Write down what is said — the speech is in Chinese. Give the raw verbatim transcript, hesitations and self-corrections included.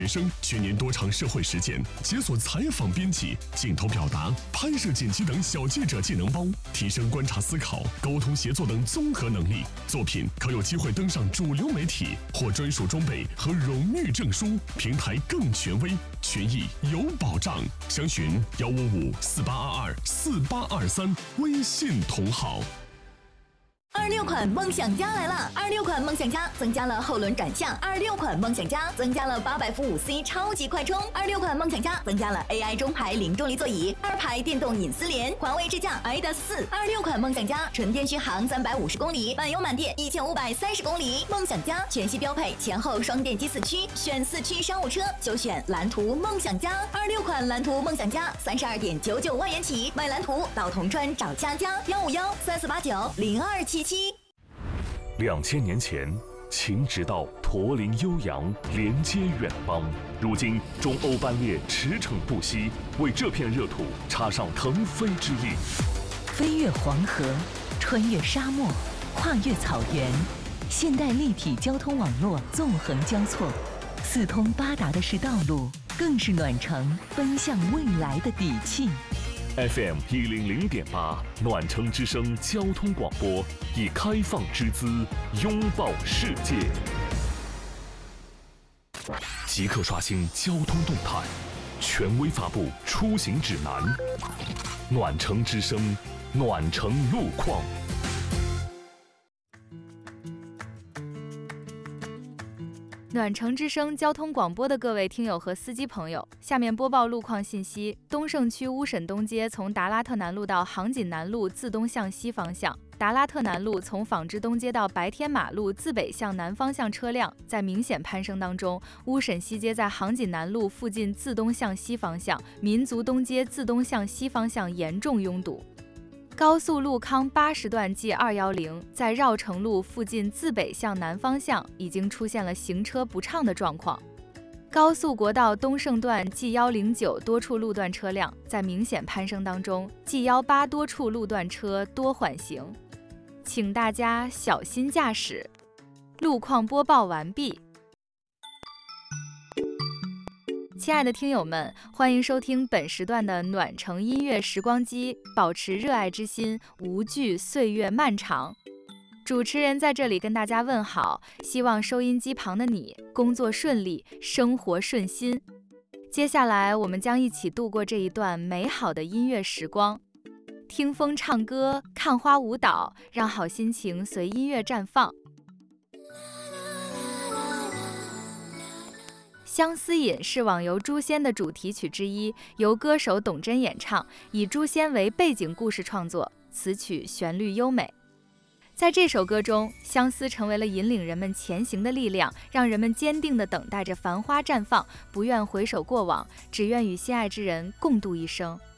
人生全年多场社会实践，解锁采访编辑、镜头表达、拍摄剪辑等小记者技能包，提升观察思考、沟通协作等综合能力。作品可有机会登上主流媒体，获专属装备和荣誉证书，平台更权威，权益有保障。详询幺五五四八二二四八二三微信同号。 二六款梦想家来了！二六款梦想家增加了后轮转向，二六款梦想家增加了八百伏五 C 超级快充，二六款梦想家增加了 A I 中排零重力座椅，二排电动隐私联，环卫智驾 I D A S 四。二六款梦想家纯电续航三百五十公里，满油满电一千五百三十公里。梦想家全系标配前后双电机四驱，选四驱商务车就选蓝图梦想家。二六款蓝图梦想家三十二点九九万元起，买蓝图到铜川找佳佳幺五幺三四八九零二七七。 两千年前，秦直道驼铃悠扬，连接远邦。如今，中欧班列驰骋不息，为这片热土插上腾飞之翼。 飞越黄河，穿越沙漠，跨越草原，现代立体交通网络纵横交错，四通八达的是道路，更是暖城奔向未来的底气。 F M 一零零点八，暖城之声交通广播，以开放之姿拥抱世界。即刻刷新交通动态，权威发布出行指南。暖城之声，暖城路况。 暖城之声交通广播的各位听友和司机朋友，下面播报路况信息。东胜区乌沈东街从达拉特南路到杭锦南路自东向西方向，达拉特南路从纺织东街到白天马路自北向南方向车辆在明显攀升当中。乌沈西街在杭锦南路附近自东向西方向，民族东街自东向西方向严重拥堵。高速路康八十段 G 二一零在绕城路附近自北向南方向已经出现了行车不畅的状况。高速国道东胜段 G 一零九多处路段车辆在明显攀升当中 ，G 一八多处路段车多缓行，请大家小心驾驶。路况播报完毕。亲爱的听友们，欢迎收听本时段的暖城音乐时光机，保持热爱之心，无惧岁月漫长。主持人在这里跟大家问好，希望收音机旁的你工作顺利，生活顺心。接下来我们将一起度过这一段美好的音乐时光，听风唱歌，看花舞蹈，让好心情随音乐绽放。相思引是网游诛仙的主题曲之一，由歌手董贞演唱，以诛仙为背景故事创作，此曲旋律优美。在这首歌中，相思成为了引领人们前行的力量，让人们坚定地等待着繁花绽放，不愿回首过往，只愿与心爱之人共度一生。